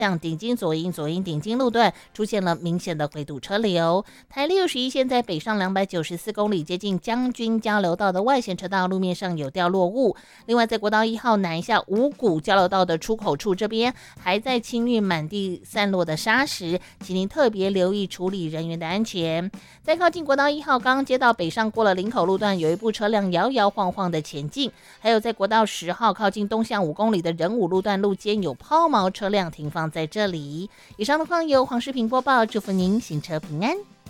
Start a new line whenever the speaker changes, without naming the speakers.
向顶金左营顶金路段出现了明显的回堵车流。台61线在北上294公里，接近将军交流道的外线车道路面上有掉落物。另外，在国道1号南下五股交流道的出口处这边，还在清运满地散落的砂石，请您特别留意处理人员的安全。在靠近国道1号刚接到北上过了林口路段，有一部车辆摇摇晃晃的前进。还有在国道10号靠近东向5公里的仁武路段路肩有抛锚车辆停放在这里。以上的况由黄世平播报，祝福您行车平安。